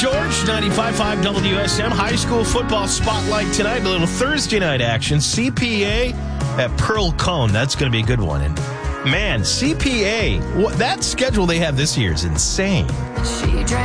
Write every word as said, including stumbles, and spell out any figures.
George, ninety-five point five W S M. High school football spotlight tonight. A little Thursday night action. C P A at Pearl Cone. That's going to be a good one. And man, C P A, what, that schedule they have this year is insane.